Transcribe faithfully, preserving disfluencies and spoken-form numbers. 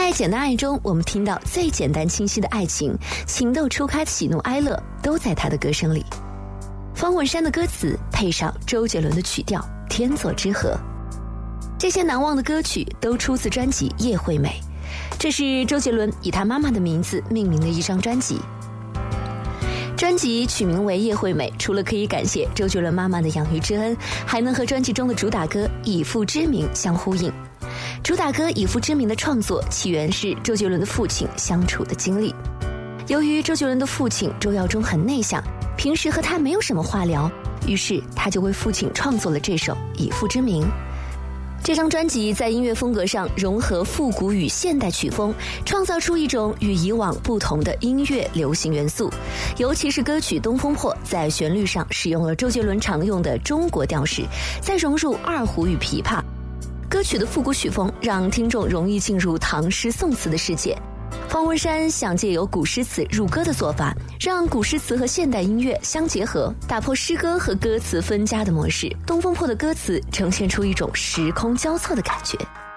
在简单爱中，我们听到最简单清晰的爱情，情窦初开的喜怒哀乐都在他的歌声里。方文山的歌词配上周杰伦的曲调，天作之合。这些难忘的歌曲都出自专辑《叶惠美》，这是周杰伦以他妈妈的名字命名的一张专辑。专辑取名为《叶惠美》，除了可以感谢周杰伦妈妈的养育之恩，还能和专辑中的主打歌《以父之名》相呼应。主打歌《以父之名》的创作起源是周杰伦的父亲相处的经历。由于周杰伦的父亲周耀中很内向，平时和他没有什么话聊，于是他就为父亲创作了这首《以父之名》。这张专辑在音乐风格上融合复古与现代曲风，创造出一种与以往不同的音乐流行元素。尤其是歌曲《东风破》在旋律上使用了周杰伦常用的中国调式，再融入二胡与琵琶。歌曲的复古曲风让听众容易进入唐诗宋词的世界。方文山想借由古诗词入歌的做法，让古诗词和现代音乐相结合，打破诗歌和歌词分家的模式。东风破的歌词呈现出一种时空交错的感觉。